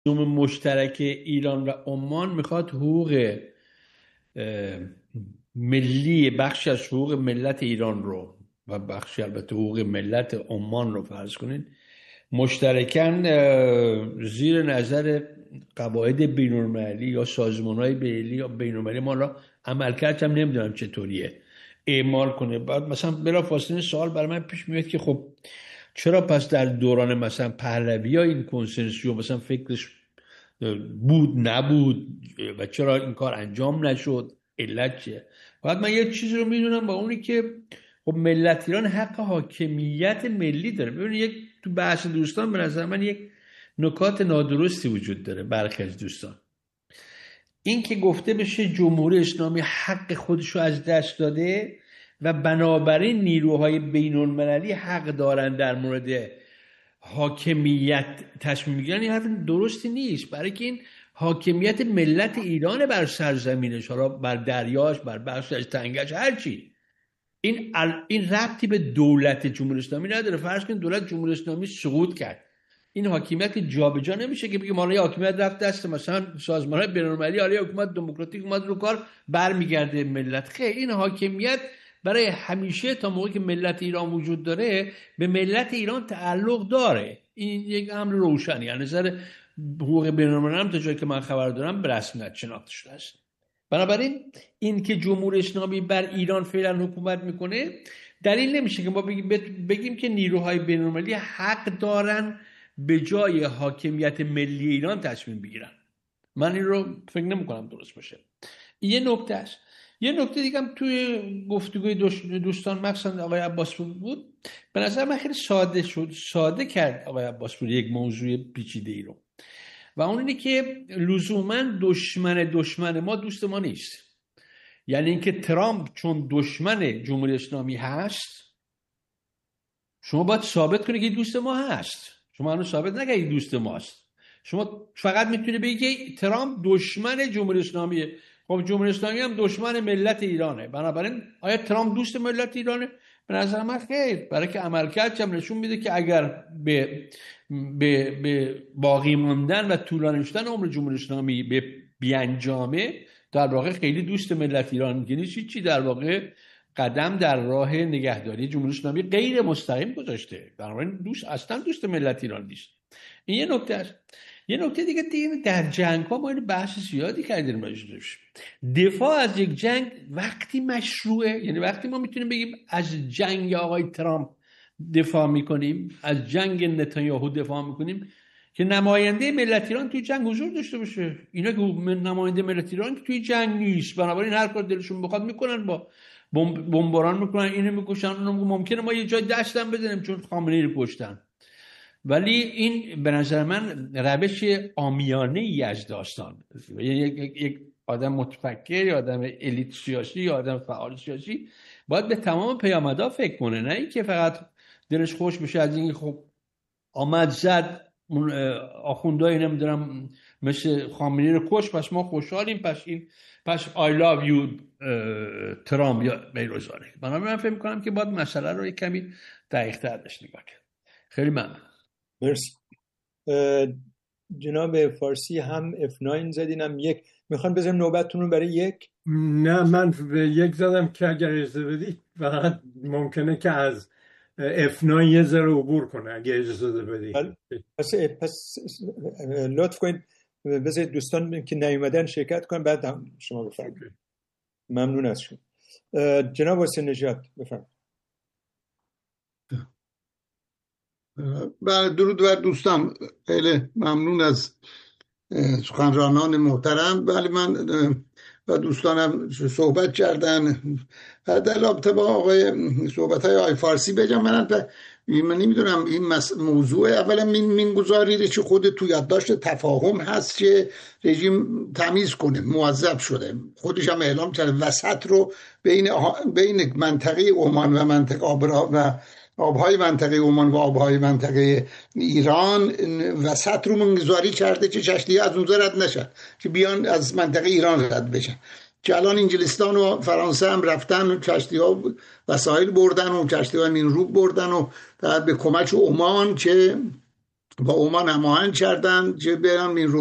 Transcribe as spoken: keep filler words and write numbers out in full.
مشترک ایران و عمان میخواد حقوق ملی، بخشی از حقوق ملت ایران رو و بخشی البته حقوق ملت عمان رو فرض کنین مشترکاً زیر نظر قواعد بین‌المللی یا سازمان‌های ملی یا بین‌المللی، ما عملکرد هم نمیدونم چطوریه، اعمال کنه. بعد مثلا بلافاصله سوال برای من پیش میاد که خب چرا پس در دوران مثلا پهلوی‌ها این کنسنسیو مثلا فکرش بود نبود و چرا این کار انجام نشد، علت چیه؟ بعد من یه چیزی رو میدونم با اونی که خب ملت ایران حق حاکمیت ملی داره. ببینید یک تو بحث دوستان به نظر من یک نکات نادرستی وجود داره. برخی از دوستان این که گفته بشه جمهوری اسلامی حق خودش رو از دست داده و بنابراین نیروهای بین المللی حق دارن در مورد حاکمیت تصمیم بگیرن، این حرف درستی نیست. برای که این حاکمیت ملت ایران بر سرزمینش، حالا بر دریاش، بر بخش از تنگش، هرچی، این این ربطی به دولت جمهوری اسلامی نداره. فرض کنید دولت جمهوری اسلامی سقوط کرد، این حاکمیت جابجا نمیشه که بگیم حالا حاکمیت رفت دست مثلا سازمان‌های بین‌المللی، حالا حکومت دموکراتیک اومد رو کار برمیگرده ملت. خیر، این حاکمیت برای همیشه تا موقعی که ملت ایران وجود داره به ملت ایران تعلق داره. این یک امر روشنی از نظر حقوق بین‌المللی هم تا جایی که من خبر دارم به رسمیت شناخته شده است. بنابراین این که جمهوری اسلامی بر ایران فعلا حکومت میکنه دلیل نمیشه که ما بگیم, بگیم که نیروهای بین‌المللی حق دارن به جای حاکمیت ملی ایران تصمیم بگیرن. من این رو فکر نمی کنم درست باشه. یه نکته است. یه نکته دیگه هم توی گفتگوی دوستان مخصوصا آقای عباسپور بود، به نظر من خیلی ساده شد، ساده کرد آقای عباسپور یک موضوع پیچیده ای رو، و اون اینه که لزوما دشمن دشمن ما دوست ما نیست. یعنی اینکه ترامپ چون دشمن جمهوری اسلامی هست شما باید ثابت کنید که دوست ما هست. شما هنوز ثابت نکردید دوست ماست. شما فقط میتونی بگی که ترامپ دشمن جمهوری اسلامیه. خب جمهوری اسلامی هم دشمن ملت ایرانه. بنابراین آیا ترامپ دوست ملت ایرانه؟ به نظر من خیر، برای که عملکردش هم نشون میده که اگر به به به باقی موندن و طولانی شدن عمر جمهوری اسلامی به بیانجامه، در واقع خیلی دوست ملت ایران نیست، چی در واقع قدم در راه نگهداری جمهوری اسلامی غیر مستقیم گذاشته. بنابراین دوست اصلا دوست ملت ایران نیست. این یه نکته است. یه نکته دیگه دیگه در جنگ ها ما این بحث زیادی کردیم راجعش. دفاع از یک جنگ وقتی مشروعه، یعنی وقتی ما میتونیم بگیم از جنگ آقای ترامپ دفاع میکنیم، از جنگ نتانیاهو دفاع میکنیم، که نماینده ملت ایران توی جنگ حضور داشته باشه. اینا که نماینده ملت ایران که توی جنگ نیست، بنابراین هر کار دلشون بخواد میکنن، با بمباران میکنن، اینو میکشن، اونو. ممکنه ما یه جای دستم بزنیم چون خامنه‌ای رو کشتن، ولی این به نظر من روش عامیانه ای از داستان. یک یک آدم متفکر یا آدم الیت سیاسی یا آدم فعال سیاسی باید به تمام پیامدها فکر کنه، نه اینکه فقط دلش خوش بشه از اینکه خب آمد زد اون آخوندهای نمیدونم مثل خامنه‌ای رو کش، پس ما خوشحالیم، پس این پس I love you ترامپ یا بیروزانه. بنابراین من فکر می‌کنم که باید مسئله رو یک کمی دقیق‌تر بهش نگاه کرد. خیلی ممنون. مرسی. جناب فارسی هم اف نه زدین، هم یک میخوان بذارم نوبتتون رو برای یک؟ نه من به یک زدم که اگر اجازه بدید فقط ممکنه که از اف نه یه ذره عبور کنه اگه اجازه بدید. پس پس لطف کنید بذارید دوستان که نیومدن شرکت کنن، بعد هم شما بفرمایید. ممنون از شما. جناب حسین نژاد بفرمایید. بله، درود بر دوستان. خیلی ممنون از سخنرانان محترم. بله، من و دوستانم صحبت کردن. در رابطه با آقای صحبت های آقای فارسی بگم، من من نمیدونم این موضوع اولا من میگذاری که خود تو یادداشت تفاهم هست که رژیم تمیز کنه، موظف شده، خودش هم اعلام کرده وسط رو بین بین منطقه عمان و منطقه آبرا و آبهای منطقه عمان و آبهای منطقه ایران وسط رو منگذاری کرده که کشتی از اونجا رد نشن، که بیان از منطقه ایران رد بشن. که الان انگلستان و فرانسه هم رفتن و کشتی ها وسایل بردن و کشتی ها نیروب بردن و به کمک عمان که با عمان هماهنگ کردن که برن این رو